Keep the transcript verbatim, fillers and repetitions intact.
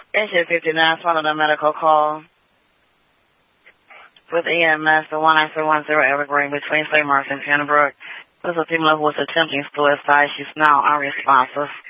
Issue fifty-nine, one of the medical call with E M S, the one nine three one zero Evergreen between Saint Marks and Pembroke. This is a female who was attempting suicide. She's now unresponsive.